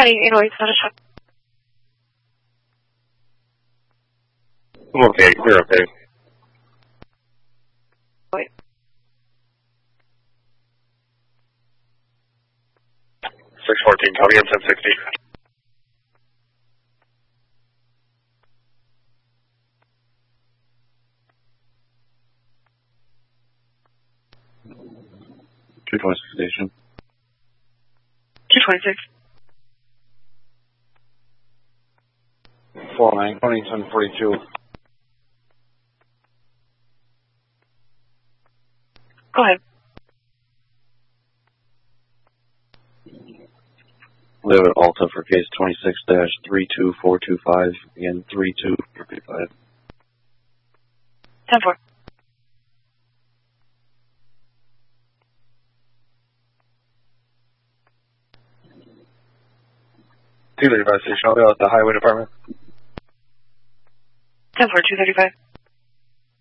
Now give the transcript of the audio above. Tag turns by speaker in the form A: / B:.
A: County 808, not a shot.
B: I'm okay. You're okay.
A: Wait.
B: 614, County M1060.
C: Station.
A: 226.
C: 49, 2742.
A: Go ahead.
C: We have an Alta for case 26-32425, again 3245.
A: 10-4.
B: Station. I'll be out at the highway department.
A: 10-4, 235.